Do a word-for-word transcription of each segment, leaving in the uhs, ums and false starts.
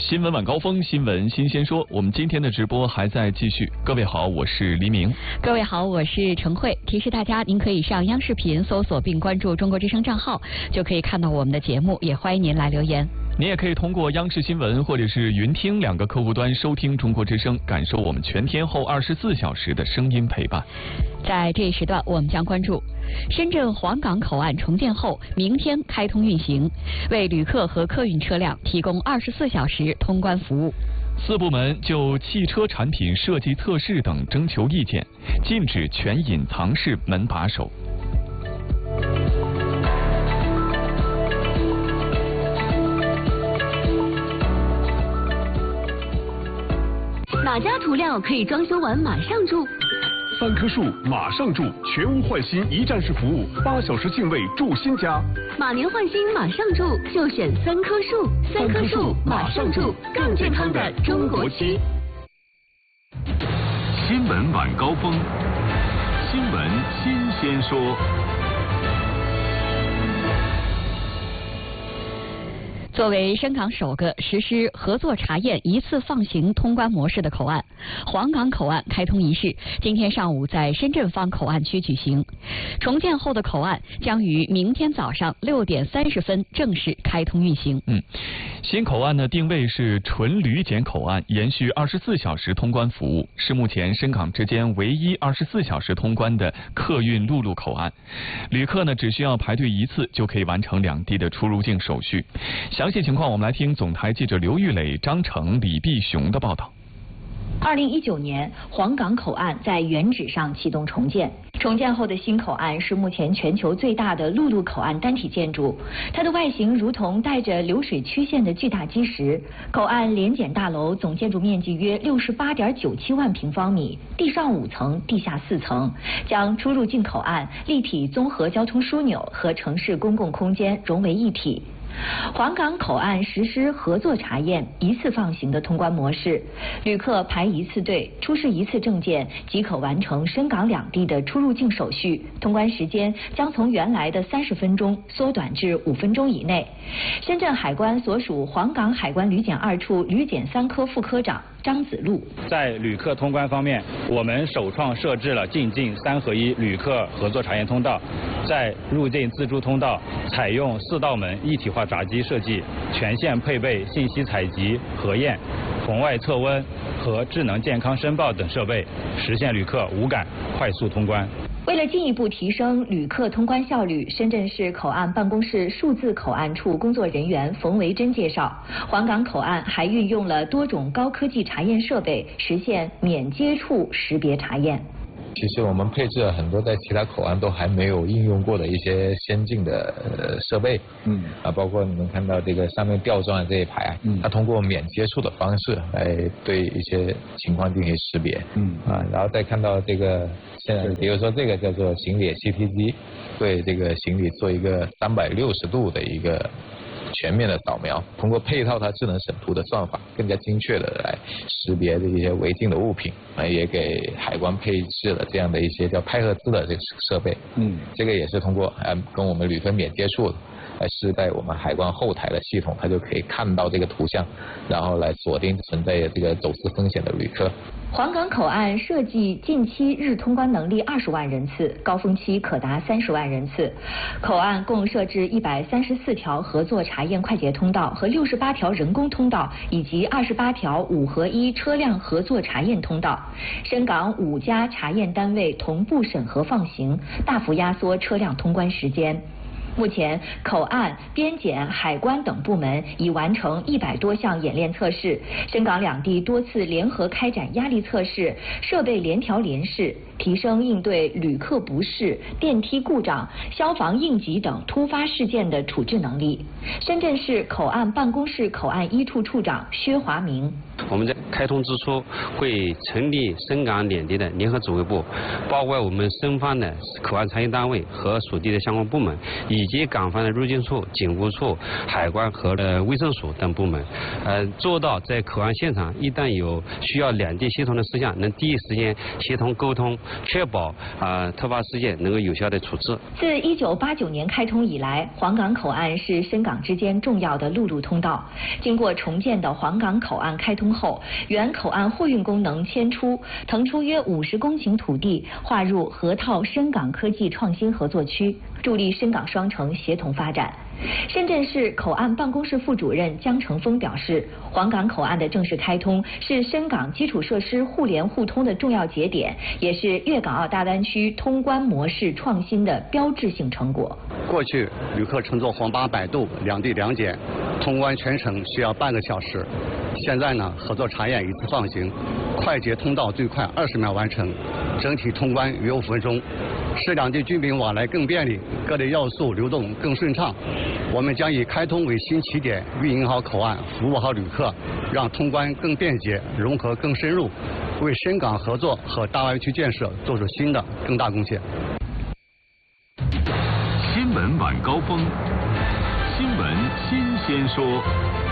新闻晚高峰，新闻新鲜说。我们今天的直播还在继续。各位好，我是黎明。 各位好，我是陈慧。提示大家，您可以上央视频搜索并关注中国之声账号，就可以看到我们的节目。也欢迎您来留言。 您也可以通过央视新闻或者是云听两个客户端收听中国之声，感受我们全天候二十四小时的声音陪伴。 在这一时段，我们将关注深圳黄岗口岸重建后，明天开通运行，为旅客和客运车辆提供二十四小时通关服务。 四部门就汽车产品设计测试等征求意见，禁止全隐藏式门把手。 哪家涂料可以装修完马上住？ 三棵树马上住，全屋换新一站式服务，八小时净位住新家。 马年换新马上住，就选三棵树。三棵树马上住，更健康的中国区。 新闻晚高峰，新闻新鲜说。 作为深港首个实施合作查验一次放行通关模式的口岸，黄岗口岸开通仪式今天上午在深圳方口岸区举行。重建后的口岸将于明天早上六点三十分正式开通运行。 嗯，新口岸的定位是纯旅检口岸，延续二十四小时通关服务，是目前深港之间唯一二十四小时通关的客运陆路口岸。旅客呢只需要排队一次就可以完成两地的出入境手续。详细情况，我们来听总台记者刘玉磊、张成、李碧雄的报道。 二零一九年，黄岗口岸在原址上启动重建。重建后的新口岸是目前全球最大的陆路口岸单体建筑，它的外形如同带着流水曲线的巨大基石。口岸联检大楼总建筑面积约六十八点九七万平方米，地上五层，地下四层，将出入境口岸、立体综合交通枢纽和城市公共空间融为一体。黄岗口岸实施合作查验一次放行的通关模式，旅客排一次队，出示一次证件即可完成深港两地的出入境手续，通关时间将从原来的三十分钟缩短至五分钟以内。深圳海关所属黄岗海关旅检二处旅检三科副科长张子路， 在旅客通关方面，我们首创设置了进境三合一旅客合作查验通道，在入境自助通道采用四道门一体化闸机设计，全线配备信息采集、核验、红外测温和智能健康申报等设备，实现旅客无感快速通关。 为了进一步提升旅客通关效率，深圳市口岸办公室数字口岸处工作人员冯维珍介绍，黄岗口岸还运用了多种高科技查验设备，实现免接触识别查验。 其实我们配置了很多在其他口岸都还没有应用过的一些先进的呃设备，嗯啊，包括你们看到这个上面吊装的这一排啊，嗯，它通过免接触的方式来对一些情况进行识别，嗯啊，然后再看到这个现在比如说这个叫做行李 C T 机，对这个行李做一个三百六十度的一个全面的扫描，通过配套它智能审图的算法，更加精确的来识别这些违禁的物品，啊，也给海关配置了这样的一些叫拍盒子的这个设备，嗯，这个也是通过呃跟我们旅客免接触的。来是在我们海关后台的系统，它就可以看到这个图像，然后来锁定存在这个走私风险的旅客。 黄岗口岸设计近期日通关能力二十万人次，高峰期可达三十万人次。口岸共设置一百三十四条合作查验快捷通道和六十八条人工通道，以及二十八条五合一车辆合作查验通道。深港五家查验单位同步审核放行，大幅压缩车辆通关时间。目前，口岸、边检、海关等部门已完成一百多项演练测试，深港两地多次联合开展压力测试，设备联调联试，提升应对旅客不适、电梯故障、消防应急等突发事件的处置能力。深圳市口岸办公室口岸一处处长薛华明。 我们在开通之初会成立深港两地的联合指挥部，包括我们深方的口岸查验单位和属地的相关部门，以及港方的入境处、警务处、海关和呃卫生署等部门，呃，做到在口岸现场一旦有需要两地协同的事项，能第一时间协同沟通， 确保啊、呃、突发事件能够有效的处置。 自一九八九年开通以来，黄岗口岸是深港之间重要的陆路通道。经过重建的黄岗口岸开通后，原口岸货运功能迁出，腾出约五十公顷土地，划入河套深港科技创新合作区，助力深港双城协同发展。深圳市口岸办公室副主任江成峰表示，黄岗口岸的正式开通是深港基础设施互联互通的重要节点，也是粤港澳大湾区通关模式创新的标志性成果。 过去旅客乘坐黄巴摆渡两地两检，通关全程需要半个小时，现在呢，合作查验一次放行，快捷通道最快二十秒完成，整体通关约五分钟，使两地居民往来更便利，各类要素流动更顺畅。我们将以开通为新起点，运营好口岸，服务好旅客，让通关更便捷，融合更深入，为深港合作和大湾区建设做出新的更大贡献。 新闻晚高峰，新闻新鲜说。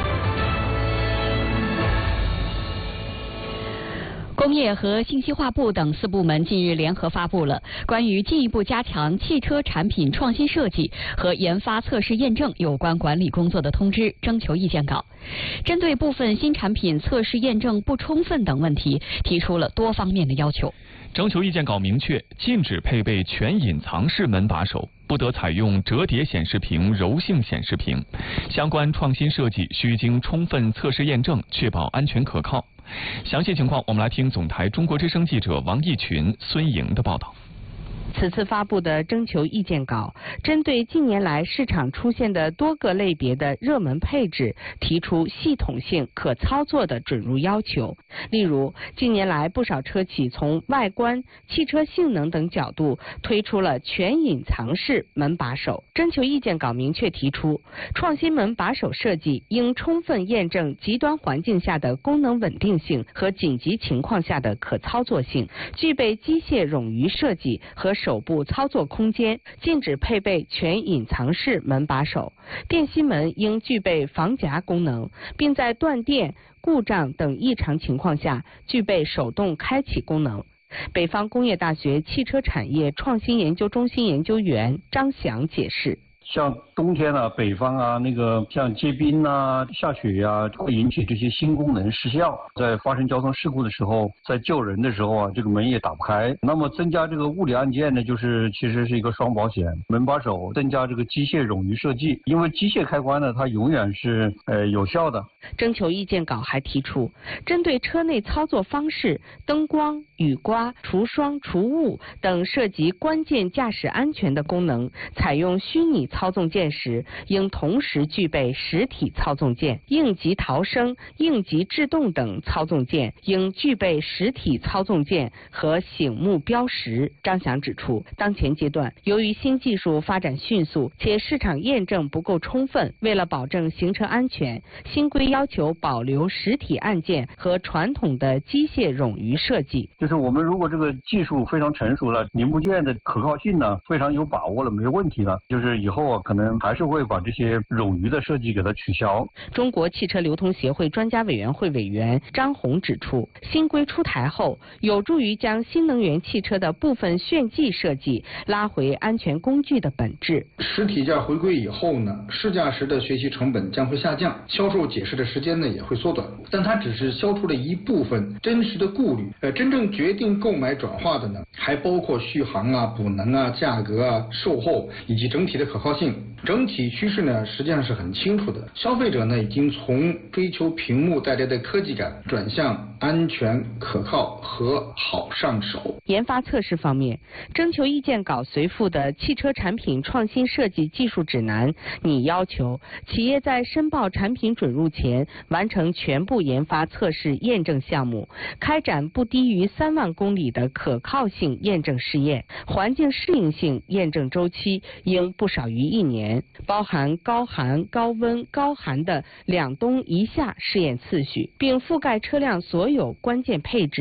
工业和信息化部等四部门近日联合发布了关于进一步加强汽车产品创新设计和研发测试验证有关管理工作的通知征求意见稿，针对部分新产品测试验证不充分等问题，提出了多方面的要求。 征求意见稿明确，禁止配备全隐藏式门把手，不得采用折叠显示屏、柔性显示屏。相关创新设计需经充分测试验证，确保安全可靠。详细情况，我们来听总台中国之声记者王义群、孙莹的报道。 此次发布的征求意见稿，针对近年来市场出现的多个类别的热门配置，提出系统性、可操作的准入要求。例如，近年来不少车企从外观、汽车性能等角度推出了全隐藏式门把手。征求意见稿明确提出，创新门把手设计应充分验证极端环境下的功能稳定性和紧急情况下的可操作性，具备机械冗余设计和手部操作空间，禁止配备全隐藏式门把手。电吸门应具备防夹功能，并在断电、故障等异常情况下具备手动开启功能。北方工业大学汽车产业创新研究中心研究员张翔解释。 像冬天啊，北方啊，那个像结冰啊、下雪呀、啊，会引起这些新功能失效。在发生交通事故的时候，在救人的时候啊，这个门也打不开。那么增加这个物理按键呢，就是其实是一个双保险。门把手增加这个机械冗余设计，因为机械开关呢，它永远是呃有效的。 征求意见稿还提出，针对车内操作方式、灯光、雨刮、除霜、除雾等涉及关键驾驶安全的功能，采用虚拟操纵键时，应同时具备实体操纵键；应急逃生、应急制动等操纵键应具备实体操纵键和醒目标识。张翔指出，当前阶段由于新技术发展迅速，且市场验证不够充分，为了保证行车安全，新规要求保留实体按键和传统的机械冗余设计。 就是我们如果这个技术非常成熟了，零部件的可靠性呢非常有把握了，没有问题了，就是以后啊可能还是会把这些冗余的设计给它取消。 中国汽车流通协会专家委员会委员张红指出，新规出台后，有助于将新能源汽车的部分炫技设计拉回安全工具的本质。 实体价回归以后呢，试驾时的学习成本将会下降，销售解释的时间呢也会缩短，但它只是消除了一部分真实的顾虑，呃，真正决定购买转化的呢，还包括续航啊、补能啊、价格啊、售后以及整体的可靠性。整体趋势呢实际上是很清楚的，消费者呢已经从追求屏幕带来的科技感转向安全、可靠和好上手。 研发测试方面，征求意见稿随附的汽车产品创新设计技术指南拟要求企业在申报产品准入前完成全部研发测试验证项目，开展不低于三万公里的可靠性验证试验，环境适应性验证周期应不少于一年，包含高寒、高温、高寒的两冬一夏试验次序，并覆盖车辆所有关键配置。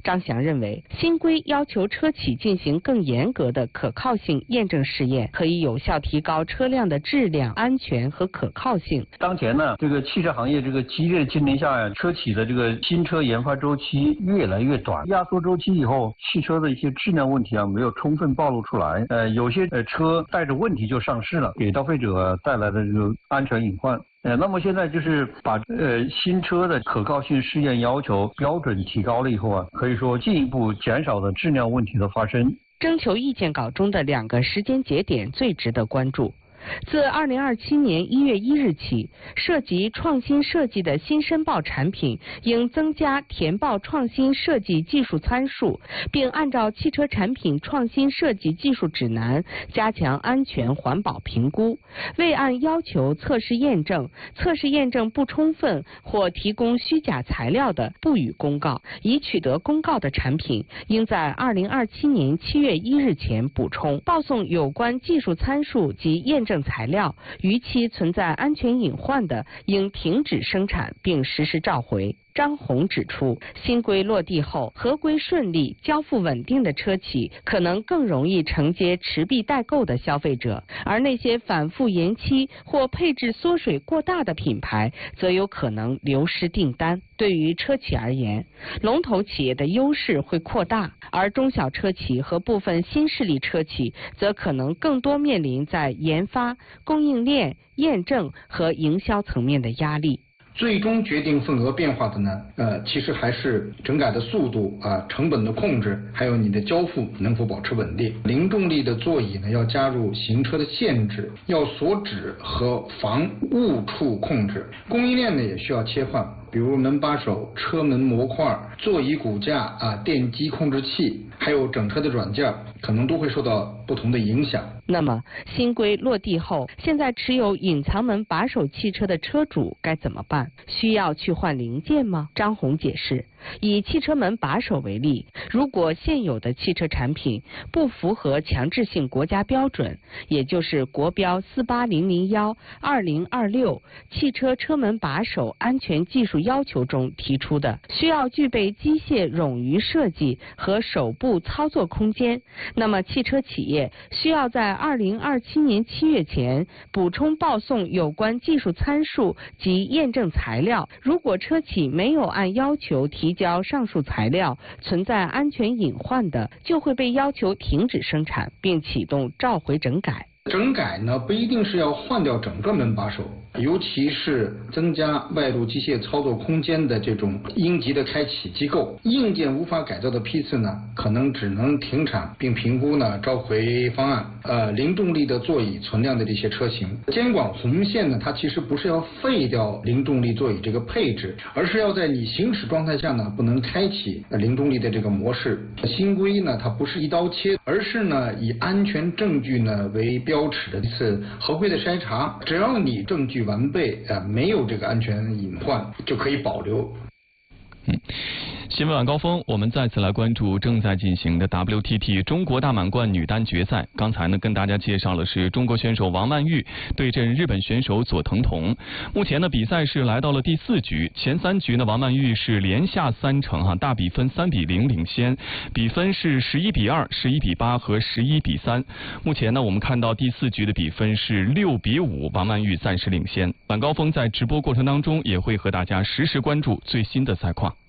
张翔认为，新规要求车企进行更严格的可靠性验证试验，可以有效提高车辆的质量、安全和可靠性。 当前呢，这个汽车行业这个激烈竞争下呀，车企的这个新车研发周期越来越短，压缩周期以后，汽车的一些质量问题啊没有充分暴露出来，呃，有些呃车带着问题就上市了，给消费者带来的这个安全隐患。呃，那么现在就是把呃新车的可靠性试验要求标准提高了以后啊，可以说进一步减少了质量问题的发生。 征求意见稿中的两个时间节点最值得关注。自二零二七年一月一日起，涉及创新设计的新申报产品应增加填报创新设计技术参数，并按照汽车产品创新设计技术指南加强安全环保评估。未按要求测试验证、测试验证不充分或提供虚假材料的，不予公告。已取得公告的产品，应在二零二七年七月一日前补充报送有关技术参数及验证材料，逾期存在安全隐患的，应停止生产并实施召回。张红指出，新规落地后，合规顺利、交付稳定的车企可能更容易承接持币待购的消费者，而那些反复延期或配置缩水过大的品牌，则有可能流失订单。对于车企而言，龙头企业的优势会扩大，而中小车企和部分新势力车企则可能更多面临在研发、供应链、验证和营销层面的压力。 最终决定份额变化的呢，呃，其实还是整改的速度啊、成本的控制，还有你的交付能否保持稳定。零重力的座椅呢，要加入行车的限制，要锁止和防误触控制。供应链呢也需要切换，比如门把手、车门模块、座椅骨架啊、电机控制器，还有整车的软件，可能都会受到不同的影响。 那么新规落地后，现在持有隐藏门把手汽车的车主该怎么办？需要去换零件吗？张红解释，以汽车门把手为例，如果现有的汽车产品不符合强制性国家标准，也就是国标四八零零一二零二六汽车车门把手安全技术要求中提出的，需要具备机械冗余设计和手部操作空间，那么汽车企业需要在二零二七年七月前补充报送有关技术参数及验证材料。如果车企没有按要求提交上述材料，存在安全隐患的，就会被要求停止生产并启动召回整改。 整改呢不一定是要换掉整个门把手，尤其是增加外部机械操作空间的这种应急的开启机构，硬件无法改造的批次呢，可能只能停产并评估呢召回方案。呃，零重力的座椅存量的这些车型，监管红线呢，它其实不是要废掉零重力座椅这个配置，而是要在你行驶状态下呢，不能开启零重力的这个模式。新规呢，它不是一刀切，而是呢以安全证据呢为标尺的一次合规的筛查，只要你证据完备，呃，没有这个安全隐患，就可以保留。 嗯，新闻晚高峰，我们再次来关注正在进行的 W T T 中国大满贯女单决赛。刚才呢跟大家介绍了是中国选手王曼玉对阵日本选手佐藤瞳。目前呢比赛是来到了第四局，前三局呢王曼玉是连下三城哈，大比分三比零领先，比分是十一比二、十一比八和十一比三。目前呢我们看到第四局的比分是六比五，王曼玉暂时领先。晚高峰在直播过程当中也会和大家实时关注最新的赛况。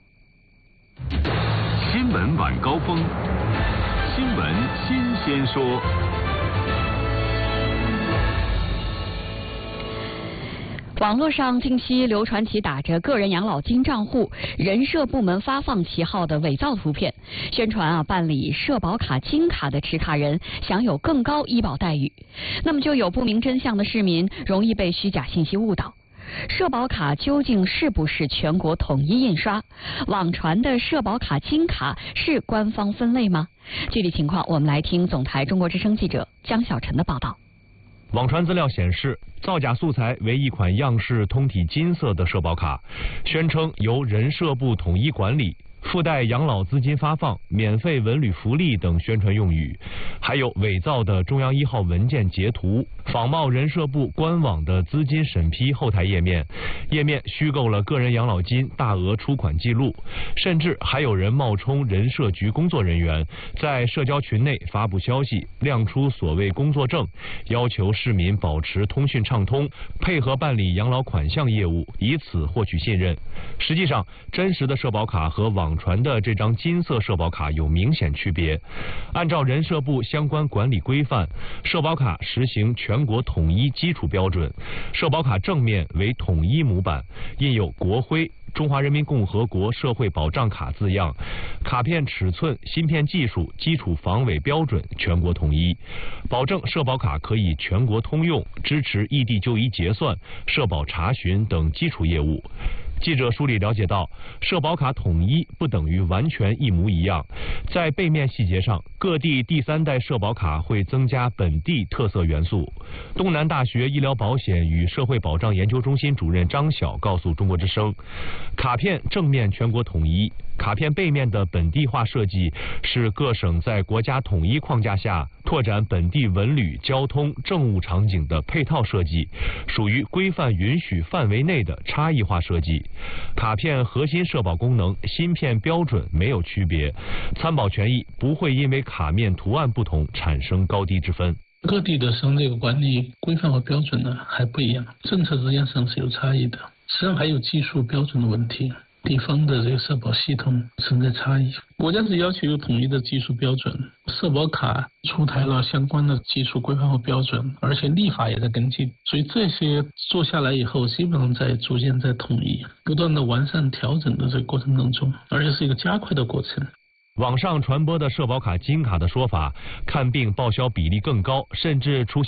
新闻晚高峰，新闻新鲜说。 网络上近期流传起打着个人养老金账户、人社部门发放旗号的伪造图片，宣传啊办理社保卡金卡的持卡人享有更高医保待遇，那么就有不明真相的市民容易被虚假信息误导。社保卡究竟是不是全国统一印刷？网传的社保卡金卡是官方分类吗？具体情况我们来听总台中国之声记者江小晨的报道。 网传资料显示，造假素材为一款样式通体金色的社保卡，宣称由人社部统一管理， 附带养老资金发放、免费文旅福利等宣传用语，还有伪造的中央一号文件截图，仿冒人社部官网的资金审批后台页面，页面虚构了个人养老金大额出款记录，甚至还有人冒充人社局工作人员，在社交群内发布消息，亮出所谓工作证，要求市民保持通讯畅通，配合办理养老款项业务，以此获取信任。实际上，真实的社保卡和网传的这张金色社保卡有明显区别。按照人社部相关管理规范，社保卡实行全国统一基础标准，社保卡正面为统一模板，印有国徽、中华人民共和国社会保障卡字样，卡片尺寸、芯片技术、基础防伪标准全国统一，保证社保卡可以全国通用，支持异地就医结算、社保查询等基础业务。记者梳理了解到，社保卡统一不等于完全一模一样，在背面细节上，各地第三代社保卡会增加本地特色元素。东南大学医疗保险与社会保障研究中心主任张晓告诉中国之声，卡片正面全国统一，卡片背面的本地化设计是各省在国家统一框架下拓展本地文旅、交通、政务场景的配套设计，属于规范允许范围内的差异化设计。卡片核心社保功能、芯片标准没有区别，参保权益不会因为卡面图案不同产生高低之分。 各地的省这个管理规范和标准呢还不一样，政策之间上是有差异的，实际上还有技术标准的问题。地方的这个社保系统存在差异，国家是要求有统一的技术标准，社保卡出台了相关的技术规范和标准，而且立法也在跟进，所以这些做下来以后，基本上在逐渐在统一，不断的完善调整的这个过程当中，而且是一个加快的过程。 网上传播的社保卡金卡的说法，看病报销比例更高，甚至出现